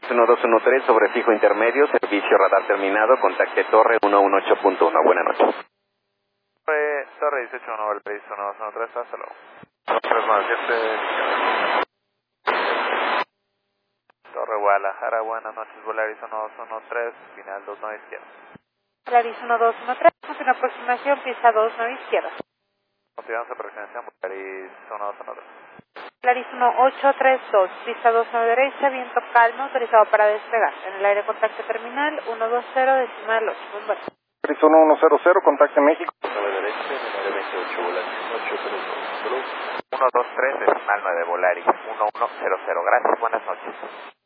1213 sobre fijo intermedio, servicio radar terminado, contacte torre 118.1. Buenas noches. Torre 18, Volaris 1213, hasta luego. 397. Torre Guadalajara, buenas noches, Volaris 1213, final 29 izquierda. Volaris 1213, continua aproximación, pista 29 izquierda. Continuamos aproximación, Volaris 1213. Volaris 1832, pista 29 derecha, viento calmo, autorizado para despegar. En el aire contacto terminal 120, decimal 8. Volaris 1100, contacte México. 9 derecha, 928, Volaris 832. 123, decimal 9, Volaris 1100. Gracias, buenas noches.